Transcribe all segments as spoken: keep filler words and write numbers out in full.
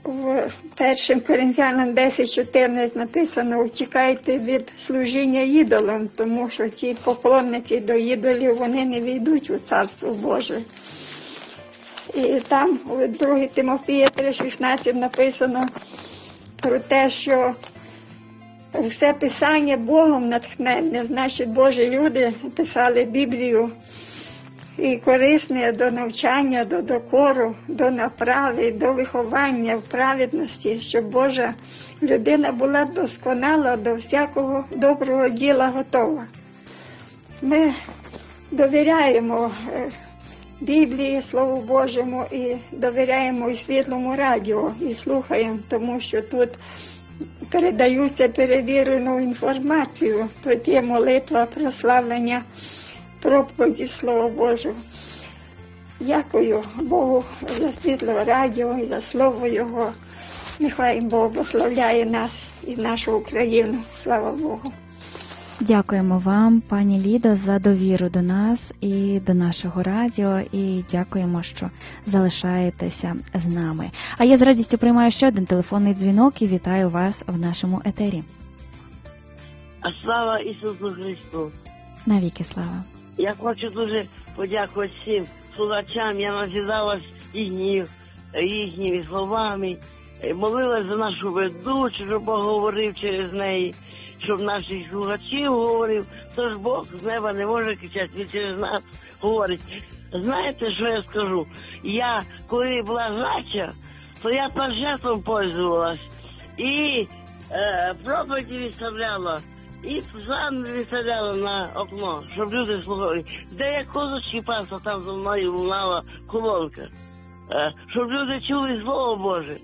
В першим Коринфянам десять чотирнадцять написано: «Утікайте від служіння ідолам, тому що ті поклонники до ідолів, вони не війдуть у Царство Боже». І там у другому Тимофія три шістнадцять написано про те, що все Писання Богом натхненне, значить Божі люди писали Біблію, і корисне до навчання, до докору, до направи, до виховання в праведності, щоб Божа людина була досконала, до всякого доброго діла готова. Ми довіряємо Біблії, Слову Божому, і довіряємо і Світлому радіо, і слухаємо, тому що тут передаються перевірену інформацію, тут є молитва, прославлення, проповіді Слова Божого. Дякую Богу за Світло радіо і за Слово Його. Нехай Бог благословляє нас і нашу Україну. Слава Богу. Дякуємо вам, пані Лідо, за довіру до нас і до нашого радіо, і дякуємо, що залишаєтеся з нами. А я з радістю приймаю ще один телефонний дзвінок і вітаю вас в нашому етері. А слава Ісусу Христу! Навіки слава! Я хочу дуже подякувати всім слухачам. Я назидалась їхніми, їхніми словами, молилась за нашу ведучу, щоб Бог говорив через неї, щоб наших слухачів говорив. Тож Бог з неба не може кричати, він через нас говорить. Знаєте, що я скажу? Я, коли була жача, то я планшетом пользувалась і е, проповіді виставляла, і сам виставляла на окно, щоб люди слухали. Де я козочки пасла, там за мною лунала колонка, е, щоб люди чули Слово Боже.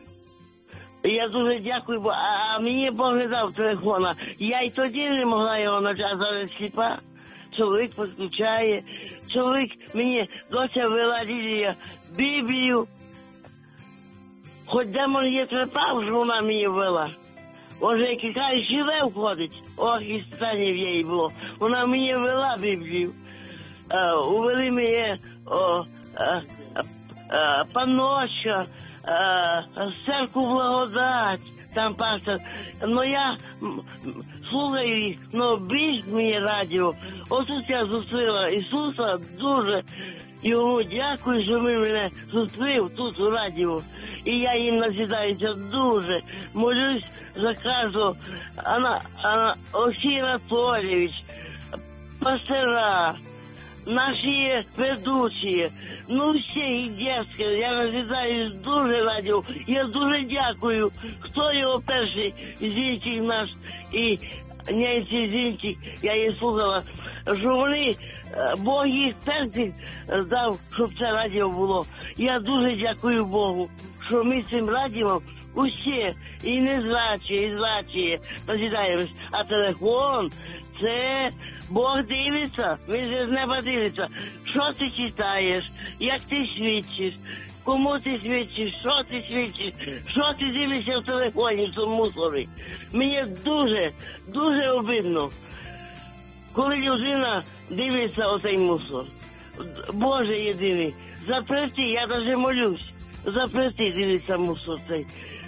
Я дуже дякую, бо а, а мені Бог не дав телефона. Я й тоді не могла його почати, а зараз сліпа. Чоловік підключає. Чоловік мені, доця вела Лілія Біблію. Хоч демон є трепав, що вона мені вела. Може, як якась живе входить. Ох, і стання в її було. Вона мені вела Біблію. Е, увели мені о, е, е, паночка, в церкву благодать, там пастор. Но я слухаю їх, но більш мені радіо. Ось я зустріла Ісуса, дуже йому дякую, що він мене зустрів тут у радіо. І я їм назидаюся дуже. Молюсь за кожного. Ана, Ана, Олексій Анатолійович, пастора, наші ведучі, ну всі і дітки, я назидаюсь дуже радіо. Я дуже дякую, хто його перший зінчик наш і нянці зінчик, я її слухала, що вони, Бог їх перших дав, щоб це радіо було. Я дуже дякую Богу, що ми цим радіо усі, і незрачі, і зрачі, назидаємось. А телефон, це Бог дивиться, він же з неба дивиться. Що ти читаєш, як ти свідчиш, кому ти свідчиш, що ти свідчиш, що ти дивишся в телефоні, в цьому мусорі. Мені дуже, дуже обидно, коли людина дивиться оцей мусор. Боже єдиний, запрести, я навіть молюсь, запрести дивиться мусор цей.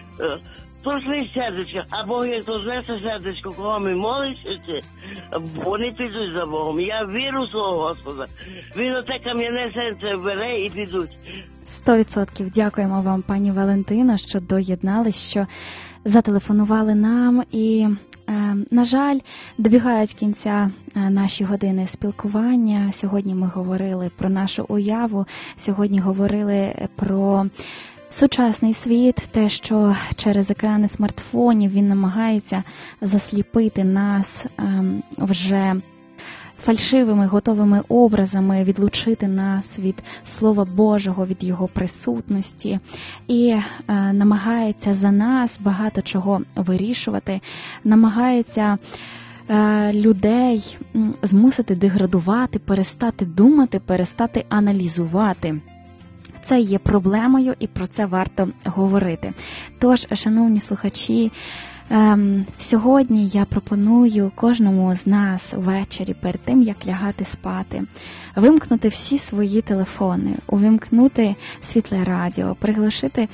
Трошки сердечко, а Бог як то знесе сердечко, кого ми молимося, вони підуть за Богом. Я вірю в свого Господа. Він оте кам'яне серце бере і підуть. Сто відсотків дякуємо вам, пані Валентино, що доєднались, що зателефонували нам. І, е, на жаль, добігають кінця наші години спілкування. Сьогодні ми говорили про нашу уяву, сьогодні говорили про сучасний світ, те, що через екрани смартфонів він намагається засліпити нас ем, вже фальшивими, готовими образами, відлучити нас від Слова Божого, від Його присутності і е, намагається за нас багато чого вирішувати, намагається е, людей змусити деградувати, перестати думати, перестати аналізувати. Це є проблемою, і про це варто говорити. Тож, шановні слухачі, ем, сьогодні я пропоную кожному з нас ввечері, перед тим, як лягати спати, вимкнути всі свої телефони, увімкнути світле радіо, приглушити